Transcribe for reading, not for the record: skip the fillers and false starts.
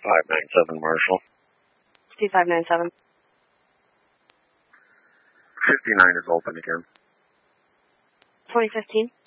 2597 Marshall. 2597. 59 is open again. 2015.